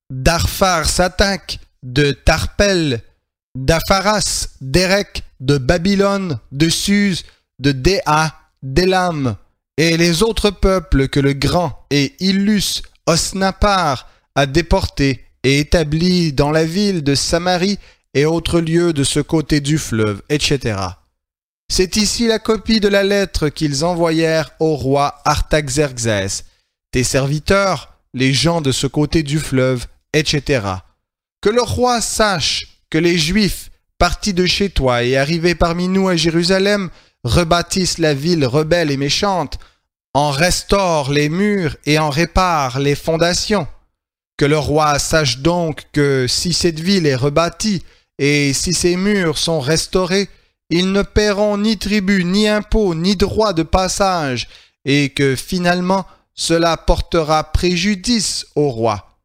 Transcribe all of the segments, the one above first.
d'Arphaxad, de Tarpel, d'Apharas, d'Érec, de Babylone, de Suse, de Déa, d'Élam, et les autres peuples que le grand et illustre Osnappar a déportés et établis dans la ville de Samarie et autres lieux de ce côté du fleuve, etc. C'est ici la copie de la lettre qu'ils envoyèrent au roi Artaxerxès, tes serviteurs, les gens de ce côté du fleuve, etc. Que le roi sache que les Juifs, partis de chez toi et arrivés parmi nous à Jérusalem, rebâtissent la ville rebelle et méchante, en restaurent les murs et en réparent les fondations. Que le roi sache donc que si cette ville est rebâtie et si ses murs sont restaurés, ils ne paieront ni tribut, ni impôt, ni droit de passage, et que finalement cela portera préjudice au roi.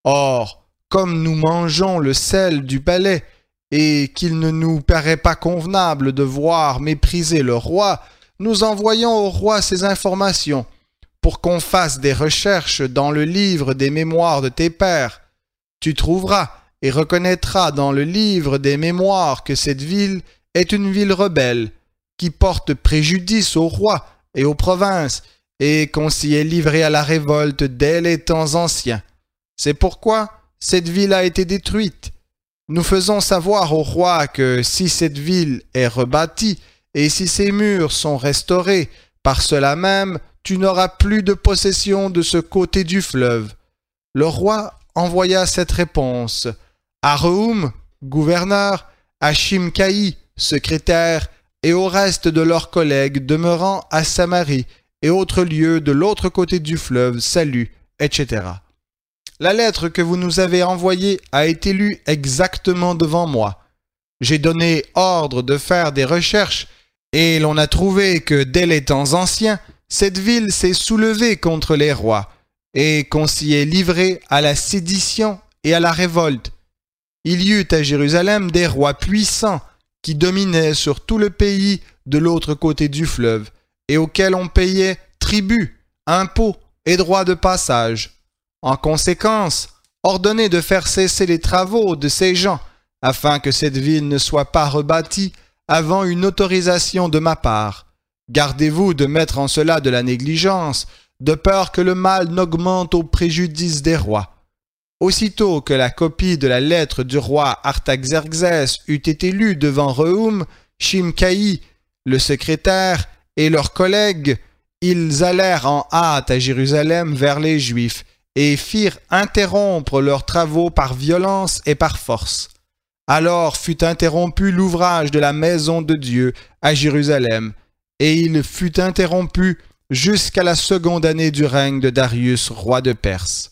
Or, comme nous mangeons le sel du palais, et qu'il ne nous paraît pas convenable de voir mépriser le roi, nous envoyons au roi ces informations, pour qu'on fasse des recherches dans le livre des mémoires de tes pères. Tu trouveras et reconnaîtras dans le livre des mémoires que cette ville est une ville rebelle, qui porte préjudice au roi et aux provinces, et qu'on s'y est livré à la révolte dès les temps anciens. C'est pourquoi cette ville a été détruite. Nous faisons savoir au roi que si cette ville est rebâtie, et si ses murs sont restaurés, par cela même, tu n'auras plus de possession de ce côté du fleuve. Le roi envoya cette réponse à Rehum, gouverneur, à Shimcaï, secrétaire, et au reste de leurs collègues demeurant à Samarie et autres lieux de l'autre côté du fleuve, salut, etc. La lettre que vous nous avez envoyée a été lue exactement devant moi. J'ai donné ordre de faire des recherches, et l'on a trouvé que dès les temps anciens, cette ville s'est soulevée contre les rois, et qu'on s'y est livré à la sédition et à la révolte. Il y eut à Jérusalem des rois puissants qui dominaient sur tout le pays de l'autre côté du fleuve, et auxquels on payait tribut, impôts et droits de passage. En conséquence, ordonnez de faire cesser les travaux de ces gens, afin que cette ville ne soit pas rebâtie avant une autorisation de ma part. Gardez-vous de mettre en cela de la négligence, de peur que le mal n'augmente au préjudice des rois. Aussitôt que la copie de la lettre du roi Artaxerxès eut été lue devant Rehum, Shimcaï, le secrétaire, et leurs collègues, ils allèrent en hâte à Jérusalem vers les Juifs, et firent interrompre leurs travaux par violence et par force. Alors fut interrompu l'ouvrage de la maison de Dieu à Jérusalem, et il fut interrompu jusqu'à la seconde année du règne de Darius, roi de Perse.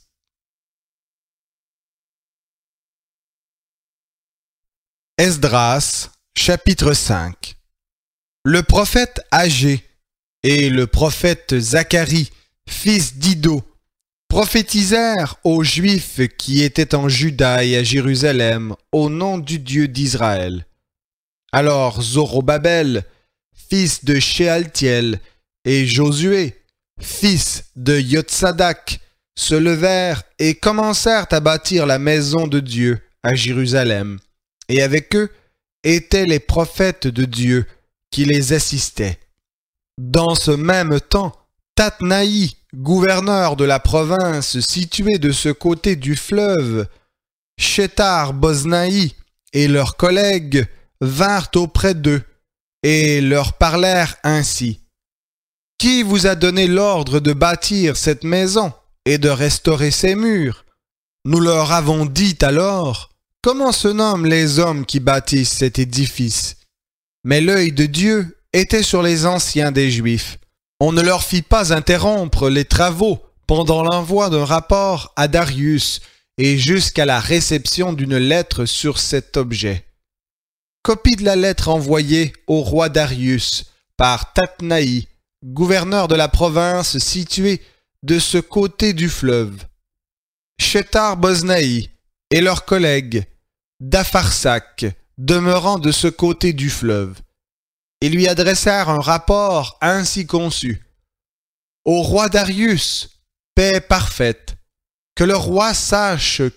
Esdras, chapitre 5. Le prophète Agé et le prophète Zacharie, fils d'Iddo, prophétisèrent aux Juifs qui étaient en Juda et à Jérusalem au nom du Dieu d'Israël. Alors Zorobabel, fils de Shealtiel, et Josué, fils de Yotsadak, se levèrent et commencèrent à bâtir la maison de Dieu à Jérusalem, et avec eux étaient les prophètes de Dieu qui les assistaient. Dans ce même temps, Tatnaï, gouverneur de la province située de ce côté du fleuve, Shethar-Boznaï et leurs collègues vinrent auprès d'eux et leur parlèrent ainsi. « Qui vous a donné l'ordre de bâtir cette maison et de restaurer ses murs ?» Nous leur avons dit alors, « Comment se nomment les hommes qui bâtissent cet édifice ?» Mais l'œil de Dieu était sur les anciens des Juifs. On ne leur fit pas interrompre les travaux pendant l'envoi d'un rapport à Darius et jusqu'à la réception d'une lettre sur cet objet. Copie de la lettre envoyée au roi Darius par Tatnaï, gouverneur de la province située de ce côté du fleuve. Shethar-Boznaï et leurs collègues d'Apharsac, demeurant de ce côté du fleuve. Ils lui adressèrent un rapport ainsi conçu. Au roi Darius, paix parfaite, que le roi sache